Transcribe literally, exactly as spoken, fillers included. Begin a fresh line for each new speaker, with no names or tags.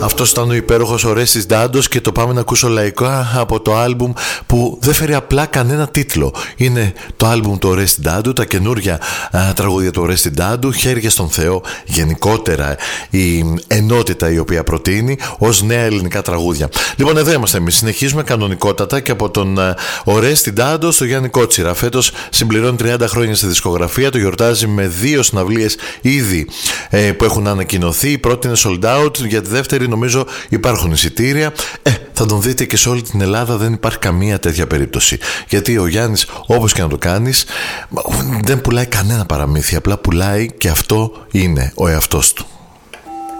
Αυτός ήταν ο υπέροχος ο Ρέστης Ντάντος και το πάμε να ακούσω λαϊκά από το άλμπουμ που δεν φέρει απλά κανένα τίτλο. Είναι το άλμπουμ του Ρέστη Ντάντου, τα καινούρια α, τραγούδια του Ρέστη Ντάντου, χέρια στον Θεό, γενικότερα η ενότητα η οποία προτείνει ως νέα ελληνικά τραγούδια. Λοιπόν, εδώ είμαστε εμείς, συνεχίζουμε κανονικότατα και από τον ο Ρέστη Ντάντο στο Γιάννη Κότσιρα. Φέτος συμπληρώνει τριάντα χρόνια στη δισκογραφία, το γιορτάζει με δύο συναυλίες ήδη ε, που έχουν ανακοινωθεί. Η πρώτη είναι sold out, για τη δεύτερη νομίζω υπάρχουν εισιτήρια. Ε, θα τον δείτε και σε όλη την Ελλάδα, δεν υπάρχει καμία τέτοια περίπτωση. Γιατί ο Γιάννης, όπως και να το κάνεις, δεν πουλάει κανένα παραμύθι, απλά πουλάει και αυτό είναι ο εαυτός του.